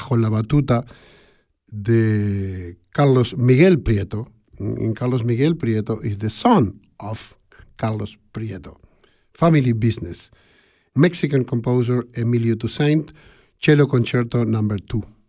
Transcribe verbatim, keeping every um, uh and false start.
bajo la batuta de Carlos Miguel Prieto. And Carlos Miguel Prieto is the son of Carlos Prieto. Family business. Mexican composer Emilio Toussaint, Cello Concerto number two.